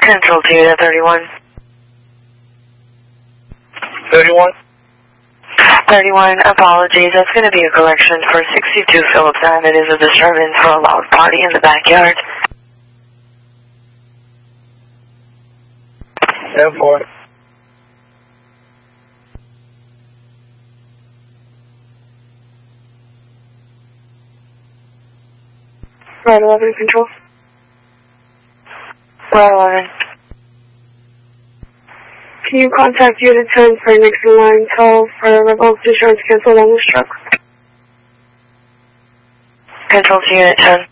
Control to Unit 31. 31? 31, apologies. That's going to be a correction for 62 Phillips Ave. It is a disturbance for a loud party in the backyard. 10-4. Right 11, Control. Right 11. Can you contact Unit 10 for Nixon Line 12 for revoked insurance canceled on this truck? Control to Unit 10.